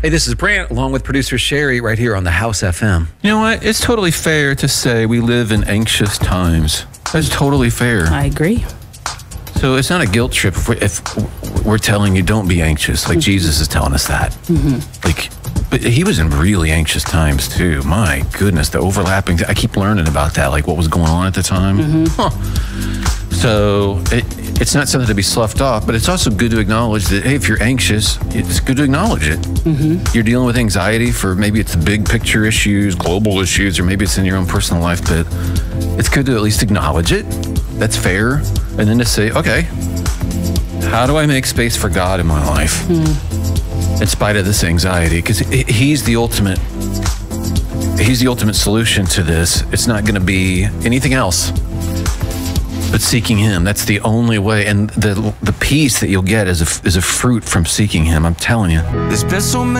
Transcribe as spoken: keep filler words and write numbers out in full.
Hey, this is Brant, along with producer Sherry, right here on the House F M. You know what? It's totally fair to say we live in anxious times. That's totally fair. I agree. So it's not a guilt trip if we're, if we're telling you don't be anxious, like mm-hmm. Jesus is telling us that. Mm-hmm. Like, but he was in really anxious times too. My goodness, the overlapping. I keep learning about that, like what was going on at the time. Mm-hmm. Huh. So it, it's not something to be sloughed off, but it's also good to acknowledge that, hey, if you're anxious, it's good to acknowledge it. Mm-hmm. You're dealing with anxiety for maybe it's the big picture issues, global issues, or maybe it's in your own personal life, but it's good to at least acknowledge it. That's fair. And then to say, okay, how do I make space for God in my life? Mm. In spite of this anxiety, because he's the ultimate, he's the ultimate solution to this. It's not going to be anything else but seeking him. That's the only way. And the the peace that you'll get is a, is a fruit from seeking him. I'm telling you. There's been so many